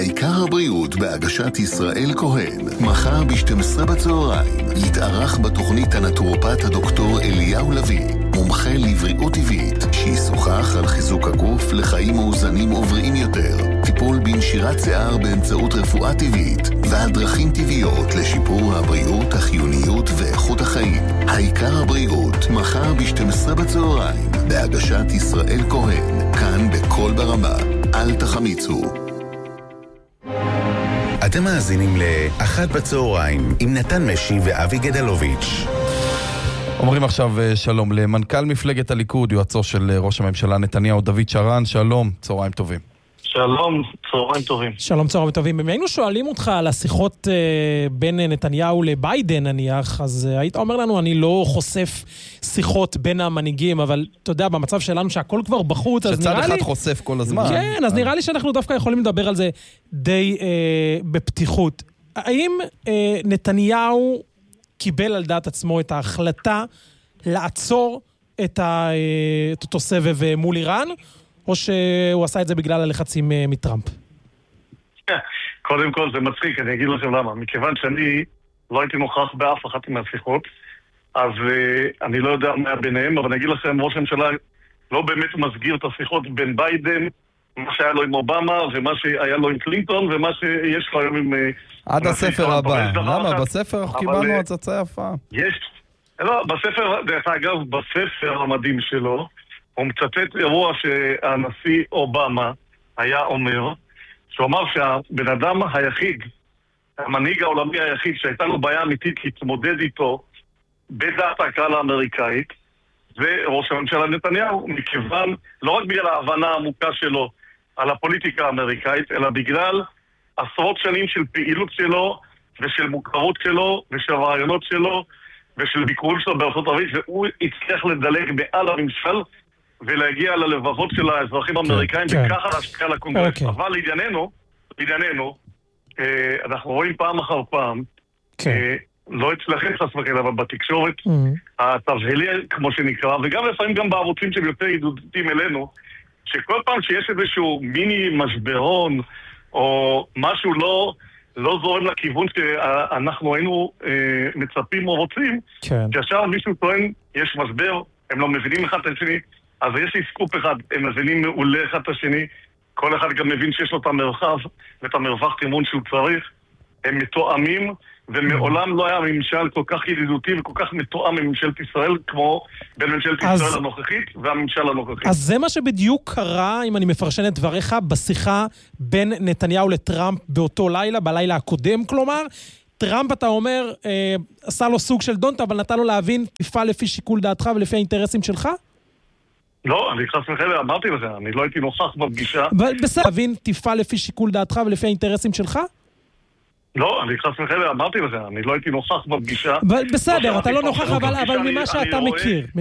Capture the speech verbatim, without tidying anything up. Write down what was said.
העיקר הבריאות בהגשת ישראל כהן. מחר ב-שתים עשרה בצהריים יתארח בתוכנית הנטורופט הדוקטור אליהו לוי, מומחה לבריאות טבעית, שישוחח על חיזוק הגוף לחיים מאוזנים ובריאים יותר, טיפול בנשירת שיער באמצעות רפואה טבעית, ועל דרכים טבעיות לשיפור הבריאות, החיוניות ואיכות החיים. העיקר הבריאות, מחר ב-שתים עשרה בצהריים בהגשת ישראל כהן, כאן בכל ברמה. אל תחמיצו. אתם מאזינים לאחת בצהריים עם נתן משי ואבי גדלוביץ'. אומרים עכשיו שלום למנכ"ל מפלגת הליכוד, יועצו של ראש הממשלה נתניהו, דוד שרן. שלום, צהריים טובים. שלום, צהריים טובים. שלום, צהריים טובים. אם היינו שואלים אותך על השיחות אה, בין נתניהו לביידן נניח, אז אה, היית אומר לנו, אני לא חושף שיחות בין המנהיגים, אבל אתה יודע, במצב שלנו שהכל כבר בחוץ, אז נראה לי... שצד אחד חושף כל הזמן. כן, אז נראה לי שאנחנו דווקא יכולים לדבר על זה די אה, בפתיחות. האם אה, נתניהו קיבל על דעת עצמו את ההחלטה לעצור את, ה, אה, את אותו סבב מול איראן, או שהוא עשה את זה בגלל הלחצים מטראמפ? קודם כל זה מצחיק, אני אגיד לכם למה. מכיוון שאני לא הייתי נוכח באף אחת מהשיחות, אז uh, אני לא יודע מה ביניהם, אבל אני אגיד לכם, ראש הממשלה לא באמת מסגיר את השיחות בין ביידן, מה שהיה לו עם אובמה, ומה שהיה לו עם קלינטון, ומה שיש לו היום עם... עד הספר הבא. למה? אחת, בספר אנחנו קיבלנו הצצה יפה. יש. לא, בספר, דרך אגב, בספר המדהים שלו, הוא מצטט אירוע שהנשיא אובמה היה אומר, שהוא אמר שהבן אדם היחיד, המנהיג העולמי היחיד שהייתה לו בעיה אמיתית להתמודד איתו בדעת הקהל האמריקאית, וראש הממשלה נתניהו, מכיוון, לא רק בגלל ההבנה העמוקה שלו על הפוליטיקה האמריקאית, אלא בגלל עשרות שנים של פעילות שלו, ושל מוכרות שלו, ושל רעיונות שלו, ושל ביקורים שלו בארצות הברית, והוא הצליח לדלג מעל הממשל, ולהגיע ללבבות של האזרחים האמריקאים, וככה להשפיע על הקונגרס. אבל לענייננו, לענייננו, אנחנו רואים פעם אחר פעם, לא אצלכם חס וחלילה, אבל בתקשורת, התבהלי, כמו שנקרא, וגם לפעמים גם בערוצים שהם יותר ידידותיים אלינו, שכל פעם שיש איזשהו מיני משברון, או משהו לא, לא זורם לכיוון שאנחנו היינו מצפים או רוצים, שעכשיו מישהו טוען, יש משבר, הם לא מבינים אחד את השני, אז יש לי סקופ אחד, הם מבינים מעולה אחד את השני, כל אחד גם מבין שיש לו את המרחב ואת המרווח תימון שהוא צריך, הם מתואמים, ומעולם לא היה ממשל כל כך ידידותי וכל כך מתואם מממשלת ישראל, כמו בין ממשלת אז, ישראל הנוכחית והממשל הנוכחית. אז זה מה שבדיוק קרה, אם אני מפרשן את דבריך, בשיחה בין נתניהו לטראמפ באותו לילה, בלילה הקודם כלומר, טראמפ, אתה אומר, אה, עשה לו סוג של דונט, אבל נתן לו להבין, תפעל לפי שיקול דעתך ולפי האינטרסים שלך? לא, אני חס וחלילה, אמרתי לך, אני לא הייתי נוכח בפגישה. בסדר, להבין, תפעל לפי שיקול דעתך ולפי האינטרסים שלך? לא, אני חס וחלילה, אמרתי לך, אני לא הייתי נוכח בפגישה. בסדר, אתה לא נוכח, אבל ממה שאתה מכיר.